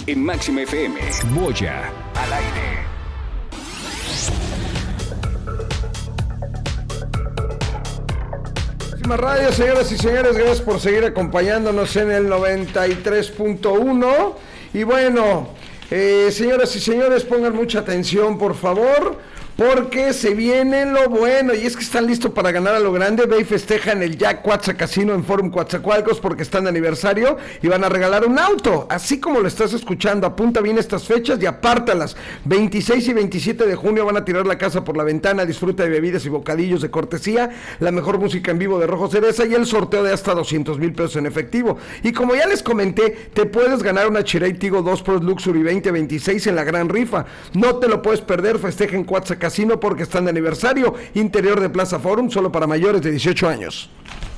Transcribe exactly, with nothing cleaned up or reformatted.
en Máxima F M. Boya al aire. Radio, señoras y señores, gracias por seguir acompañándonos en el noventa y tres punto uno. Y bueno, eh, señoras y señores, pongan mucha atención, por favor, porque se viene lo bueno, y es que están listos para ganar a lo grande. Ve y festeja en el Jack Cuatza Casino en Forum Coatzacoalcos porque están de aniversario y van a regalar un auto, así como lo estás escuchando. Apunta bien estas fechas y apártalas. veintiséis y veintisiete de junio van a tirar la casa por la ventana. Disfruta de bebidas y bocadillos de cortesía, la mejor música en vivo de Rojo Cereza y el sorteo de hasta doscientos mil pesos en efectivo. Y como ya les comenté, te puedes ganar una Chery Tiggo dos Pro Luxury veinte veintiséis en la gran rifa. No te lo puedes perder. Festeja en Cuatza Casino porque están de aniversario. Interior de Plaza Forum, solo para mayores de dieciocho años.